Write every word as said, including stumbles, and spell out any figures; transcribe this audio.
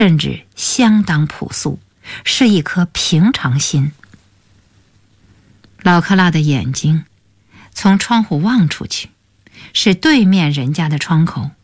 甚至相当朴素，是一颗平常心。老克拉的眼睛从窗户望出去，是对面人家的窗口，